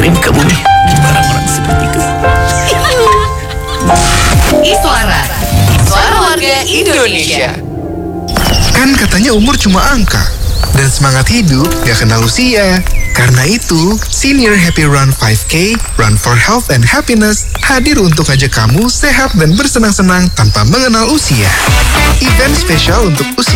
turun ke bumi. Orang-orang seperti itu. Iswara warga Indonesia. Kan katanya umur cuma angka, dan semangat hidup gak kenal usia. Karena itu, Senior Happy Run 5K, Run for Health and Happiness, hadir untuk ajak kamu sehat dan bersenang-senang tanpa mengenal usia. Event spesial untuk usia